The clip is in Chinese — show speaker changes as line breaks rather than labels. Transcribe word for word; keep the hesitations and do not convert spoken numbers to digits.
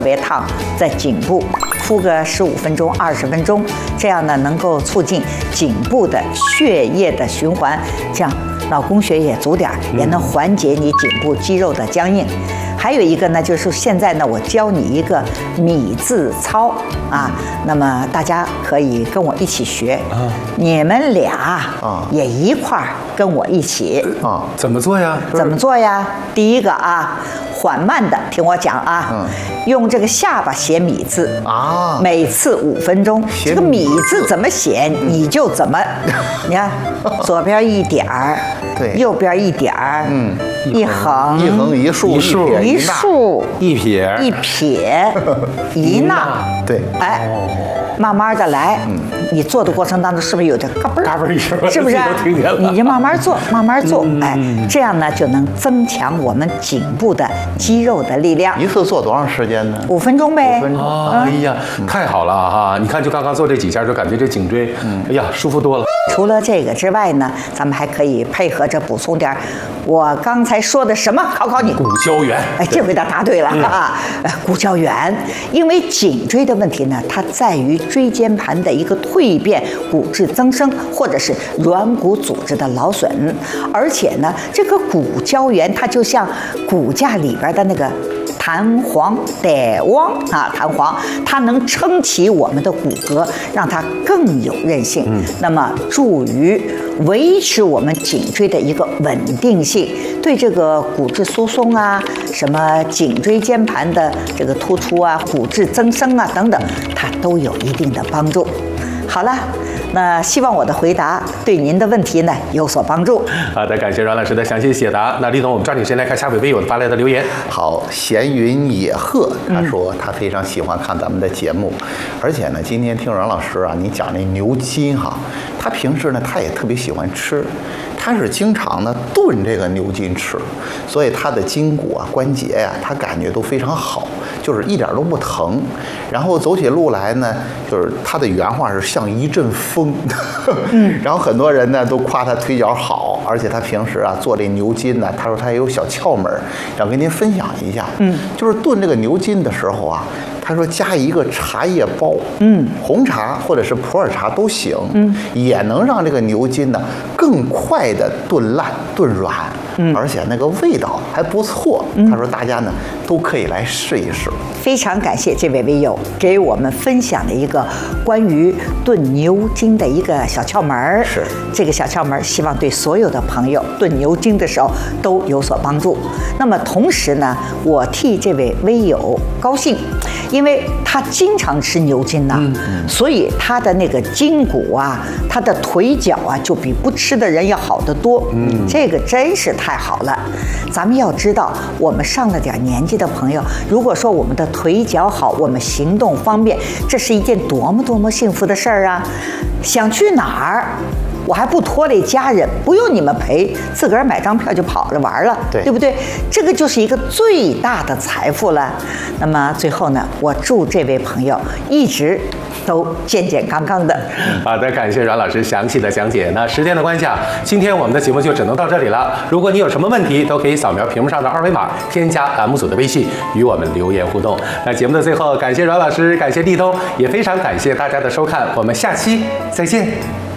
别烫在颈部，敷个十五分钟、二十分钟，这样呢能够促进颈部的血液的循环，这样脑供血也足点，也能缓解你颈部肌肉的僵硬。还有一个呢，就是现在呢，我教你一个米字操啊，那么大家可以跟我一起学，啊、你们俩啊也一块儿跟我一起
啊，怎么做呀？
怎么做呀？第一个啊，缓慢的听我讲啊，嗯、用这个下巴写米字啊，每次五分钟。这个米字怎么写，你就怎么，你看左边一点儿，对，右边一点儿，嗯，一横
一横一竖
一竖一竖
一撇
一撇一捺，
对，
哎，慢慢的来，嗯，你做的过程当中是不是有点嘎嘣
嘎嘣一声，
是不是？你就慢慢做，慢慢做，哎，这样呢就能增强我们颈部的肌肉的力量。
一次做多长时间呢？
五分钟呗。
五分钟。
哎呀，太好了哈！你看，就刚刚做这几下，就感觉这颈椎，哎呀，舒服多了。
除了这个之外呢，咱们还可以配合着补充点我刚才说的什么？考考你。
骨胶原。
哎，这回答答对了啊！骨胶原，因为颈椎的问题呢，它在于椎间盘的一个蜕变、骨质增生，或者是软骨组织的劳损。而且呢，这个骨胶原它就像骨架里边的那个弹簧带汪啊，弹簧，它能撑起我们的骨骼，让它更有韧性。嗯，那么助于维持我们颈椎的一个稳定性，对这个骨质疏松啊、什么颈椎间盘的这个突出啊、骨质增生啊等等，它都有一定的帮助。好了，那希望我的回答对您的问题呢有所帮助。
好的，感谢阮老师的详细解答。那李总，我们抓紧时间来看下位微友发来的留言。
好，闲云野鹤他说他非常喜欢看咱们的节目，嗯、而且呢，今天听阮老师啊，你讲那牛筋哈，他平时呢他也特别喜欢吃。他是经常呢炖这个牛筋吃，所以他的筋骨啊、关节呀、啊，他感觉都非常好，就是一点都不疼。然后走起路来呢，就是他的原话是像一阵风。嗯，然后很多人呢都夸他腿脚好，而且他平时啊做这牛筋呢，他说他也有小窍门，想跟您分享一下。嗯，就是炖这个牛筋的时候啊。他说加一个茶叶包，嗯，红茶或者是普洱茶都行，嗯，也能让这个牛筋呢更快的炖烂、炖软，嗯，而且那个味道还不错。嗯、他说大家呢都可以来试一试。
非常感谢这位微友给我们分享了一个关于炖牛筋的一个小窍门。
是
这个小窍门，希望对所有的朋友炖牛筋的时候都有所帮助。那么同时呢，我替这位微友高兴。因为他经常吃牛筋呐、啊，嗯嗯、所以他的那个筋骨啊，他的腿脚啊，就比不吃的人要好得多。嗯，这个真是太好了。咱们要知道，我们上了点年纪的朋友，如果说我们的腿脚好，我们行动方便，这是一件多么多么幸福的事儿啊！想去哪儿？我还不拖累家人，不用你们陪，自个儿买张票就跑着玩了，对，对不对？这个就是一个最大的财富了。那么最后呢，我祝这位朋友一直都健健康康的。
好的，感谢阮老师详细的讲解。那时间的关系啊，今天我们的节目就只能到这里了。如果你有什么问题，都可以扫描屏幕上的二维码，添加栏目组的微信，与我们留言互动。那节目的最后，感谢阮老师，感谢立冬，也非常感谢大家的收看，我们下期再见。